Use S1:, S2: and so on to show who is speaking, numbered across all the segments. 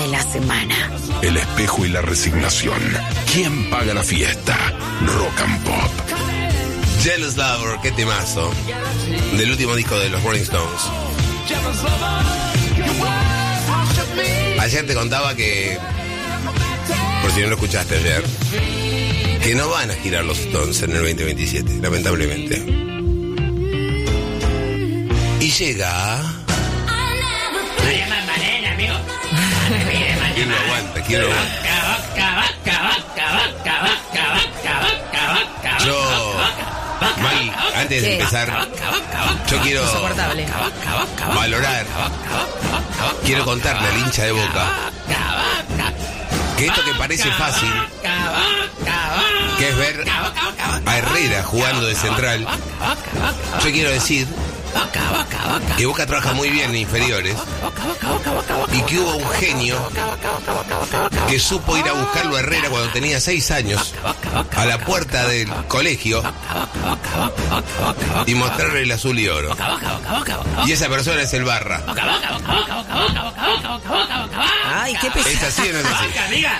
S1: de la semana.
S2: El espejo y la resignación. ¿Quién paga la fiesta? Rock and Pop.
S3: Jealous Lover, qué temazo. Del último disco de los Rolling Stones. Ayer te contaba que, por si no lo escuchaste ayer, que no van a girar los Stones en el 2027, lamentablemente. Y llega...
S4: amigo.
S3: ¿Quién lo aguanta? ¿Quién lo aguanta? Yo, Maggie, antes de empezar, yo quiero valorar, quiero contarle al hincha de Boca que esto que parece fácil, que es ver a Herrera jugando de central, yo quiero decir que Boca trabaja muy bien en inferiores y que hubo un genio que supo ir a buscarlo a Herrera cuando tenía 6 años a la puerta del colegio y mostrarle el azul y oro. Y esa persona es el Barra.
S1: Ay, qué pesado.
S3: ¿Es así o no es así?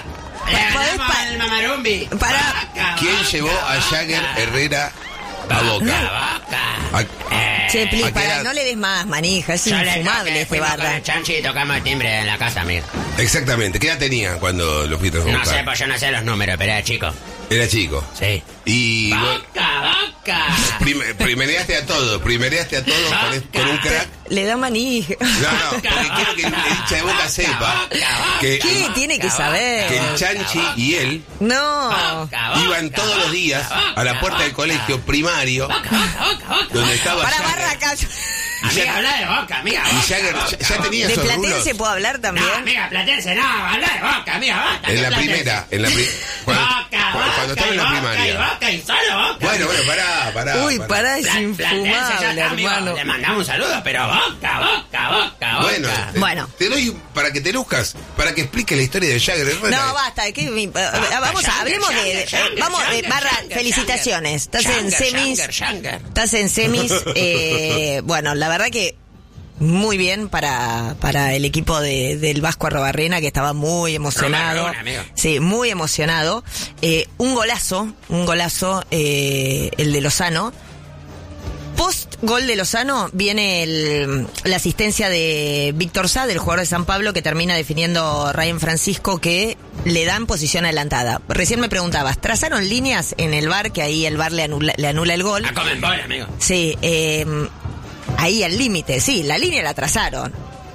S3: ¿Quién llevó a Jagger Herrera a Boca?
S1: Che, Pli, no le des más manija, es infumable este Barra.
S4: El Chanchi y tocamos el timbre en la casa, amigo.
S3: Exactamente. ¿Qué edad tenía cuando lo fuiste a buscar?
S4: No sé, pues yo no sé los números, pero era chico.
S3: Era chico.
S4: Sí.
S3: Y...
S4: Boca.
S3: Primereaste a todo con un crack.
S1: Le da manija.
S3: No, porque quiero que el hincha de Boca sepa que...
S1: ¿Qué tiene que saber?
S3: Que el Chanchi y él...
S1: No.
S3: Iban todos los días a la puerta del colegio primario donde estaba
S1: Para
S3: Jagger.
S1: Barra acá.
S4: Amiga, habla de Boca, amiga.
S3: Y Jagger ya tenía
S1: ¿De
S3: esos rulos.
S1: Platense puedo hablar también?
S4: No, amiga, Platense, no, habla de Boca, amiga, Boca.
S3: En la primera, cuando estaba en la primaria.
S4: Boca y solo Boca.
S3: Bueno, pará.
S1: Uy, pará, es
S4: Platense ya
S1: infumable,
S4: está, amigo.
S1: hermano.
S4: Le mandamos un saludo, pero Boca.
S3: Bueno, te doy para que te luzcas, para que explique la historia de Jagger Herrera.
S1: No, basta, hablemos de Barra, felicitaciones. Estás en semis. Bueno, la verdad que muy bien para el equipo del Vasco Arrobarrena, que estaba muy emocionado. Sí, muy emocionado. Un golazo, el de Lozano. Post gol de Lozano viene la asistencia de Víctor Sá, del jugador de San Pablo, que termina definiendo Ryan Francisco, que le dan posición adelantada. Recién me preguntabas, ¿trazaron líneas en el VAR, que ahí el VAR le anula el gol?
S4: A comer bola, amigo.
S1: Sí, ahí al límite, sí, la línea la trazaron.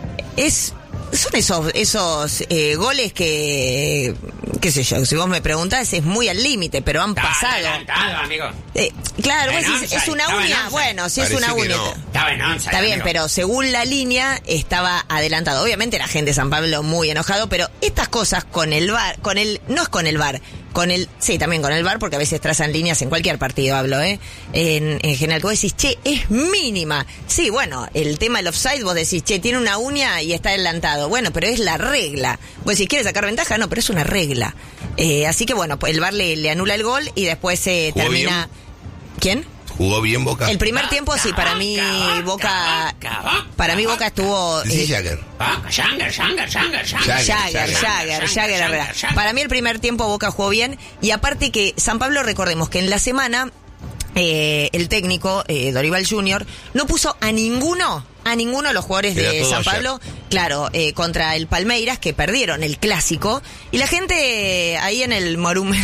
S1: Son esos goles que, qué sé yo, si vos me preguntás, es muy al límite, pero han pasado.
S4: Adelantado, amigo.
S1: Claro, vos decís, es una uña. Bueno, si es una uña.
S3: No.
S4: Estaba en once.
S1: Está bien,
S4: amigo.
S1: pero según la línea estaba adelantado. Obviamente la gente de San Pablo muy enojado, pero estas cosas con el VAR, no es con el VAR, sí, también con el VAR, porque a veces trazan líneas en cualquier partido, hablo, en general, que vos decís, che, es mínima. Sí, bueno, el tema del offside, vos decís, che, tiene una uña y está adelantado. Bueno, pero es la regla. Vos decís, ¿quiere sacar ventaja? No, pero es una regla. Así que bueno, pues el VAR le anula el gol y después termina...
S3: Bien.
S1: ¿Quién?
S3: ¿Jugó bien Boca?
S1: El primer tiempo sí, para mí Boca estuvo...
S3: Sí, Jagger.
S1: Jagger Herrera. Para mí el primer tiempo Boca jugó bien, y aparte que San Pablo, recordemos que en la semana el técnico Dorival Jr. no puso a ninguno de los jugadores de San Pablo, claro, contra el Palmeiras, que perdieron el clásico, y la gente ahí en el Marumbi,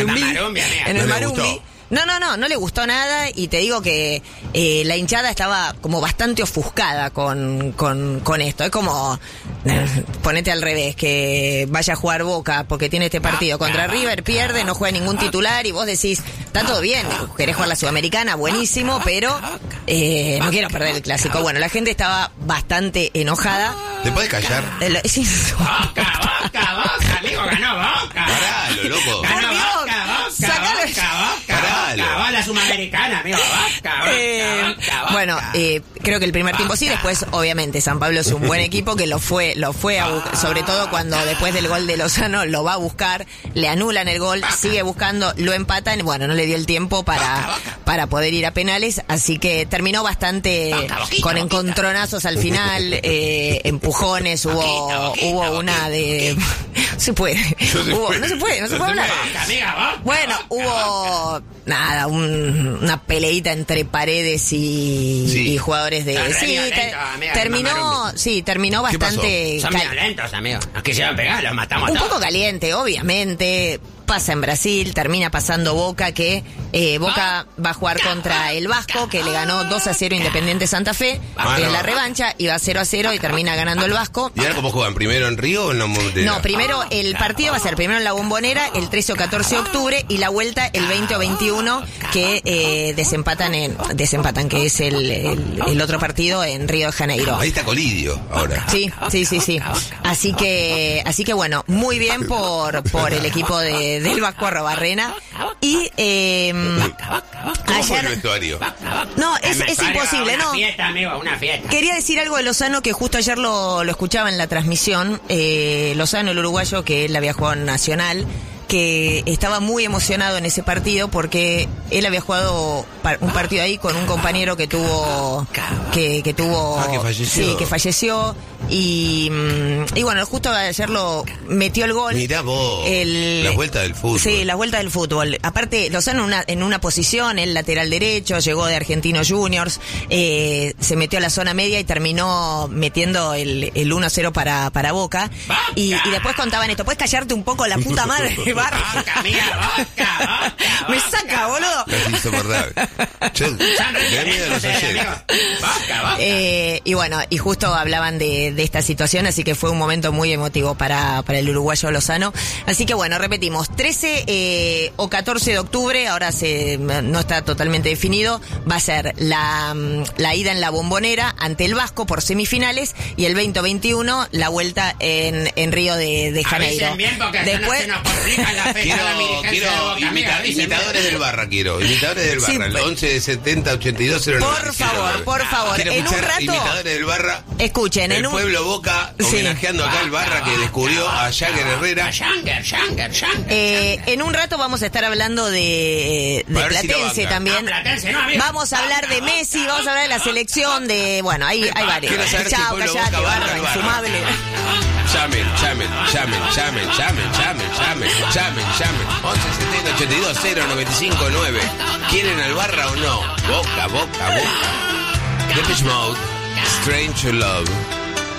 S1: no le gustó nada, y te digo que la hinchada estaba como bastante ofuscada con esto. Es como ponete al revés, que vaya a jugar Boca porque tiene este partido contra River, pierde, no juega ningún titular, y vos decís, está todo bien, querés jugar la Sudamericana, buenísimo, pero no quiero perder el clásico. Bueno, la gente estaba bastante enojada.
S3: ¿Te podés callar?
S4: Boca, amigo, ganó Boca.
S3: Paralo, loco.
S4: Ganó Boca.
S3: Paralo.
S4: Boca, la Sudamericana, amigo. Boca.
S1: Bueno, creo que el primer tiempo sí, después obviamente San Pablo es un buen equipo que lo fue a buscar, sobre todo cuando después del gol de Lozano lo va a buscar, le anulan el gol, sigue buscando, lo empatan, bueno, no le dio el tiempo para poder ir a penales, así que terminó bastante con encontronazos al final, empujones, hubo una de... No se puede hablar. Bueno, hubo nada, una peleita entre Paredes y jugadores de... terminó bastante...
S4: Son violentos, amigos. Nos quisieron pegar, los matamos
S1: un
S4: todos.
S1: poco caliente, obviamente. Pasa en Brasil, termina pasando Boca, que Boca va a jugar contra el Vasco, que le ganó 2-0 Independiente Santa Fe, en la revancha, iba 0-0 y termina ganando el Vasco.
S3: ¿Y ahora cómo juegan? ¿Primero en Río o en la Bombonera?
S1: No, primero el partido va a ser primero en la Bombonera, el 13 o 14 de octubre, y la vuelta el 20 o 21, que desempatan, que es el otro partido en Río de Janeiro.
S3: Ahí está Colidio ahora.
S1: Sí. Así que bueno, muy bien por el equipo del Vasco Arrobarrena. Y
S3: ¿Cómo fue el vestuario?
S1: No, es imposible, ¿no?
S4: Una fiesta, amigo, una fiesta.
S1: Quería decir algo de Lozano, que justo ayer lo escuchaba en la transmisión. Lozano, el uruguayo, que él había jugado en Nacional, que estaba muy emocionado en ese partido porque él había jugado un partido ahí con un compañero que tuvo que
S3: falleció.
S1: Sí, que falleció y bueno, justo ayer lo metió el gol.
S3: Mirá vos, la vuelta del fútbol.
S1: Sí, la vuelta del fútbol. Aparte, Lozano en una posición, el lateral derecho, llegó de Argentinos Juniors, se metió a la zona media y terminó metiendo el 1-0 para Boca. Y después contaban esto. ¿Puedes callarte un poco, la puta madre?
S4: Boca, amiga, boca.
S1: Me saca, boludo.
S3: Es insoportable.
S4: Boca.
S1: Y bueno, y justo hablaban de esta situación, así que fue un momento muy emotivo para el uruguayo Lozano. Así que bueno, repetimos, 13 o 14 de octubre, ahora no está totalmente definido, va a ser la ida en la Bombonera ante el Vasco por semifinales, y el 20 o 21 la vuelta en Río de Janeiro.
S4: Avisen bien, porque
S1: después
S4: se nos complica la fecha de la dirigencia de Boca, amiga,
S3: imitadores del Barra, imitadores del Barra, el 11 70 82 09.
S1: Por favor,
S3: Quiero
S1: en un
S3: escuchar
S1: rato,
S3: imitadores del Barra.
S1: escuchen,
S3: el pueblo Boca, homenajeando acá al Barra que descubrió a Jagger Herrera.
S1: En un rato vamos a estar hablando de Platense también.
S4: Platense, no,
S1: vamos a hablar de Messi, vamos a hablar de la selección de... Bueno, hay varios.
S3: Quiero saber si
S1: Chao,
S3: el pueblo
S1: callate,
S3: Boca
S1: Barra,
S3: banca al Barra.
S1: infumable.
S3: Llamen. 11 70 82 0 95 9. ¿Quieren al Barra o no? Boca. Depeche Mode, Strange Love.